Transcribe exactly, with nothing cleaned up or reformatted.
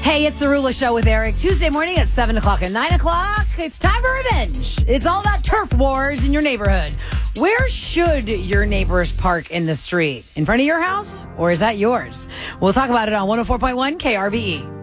Hey, it's the Rula Show with Eric. Tuesday morning at seven o'clock and nine o'clock. It's time for revenge. It's all about turf wars in your neighborhood. Where should your neighbors park in the street? In front of your house? Or is that yours? We'll talk about it on one oh four point one K R B E.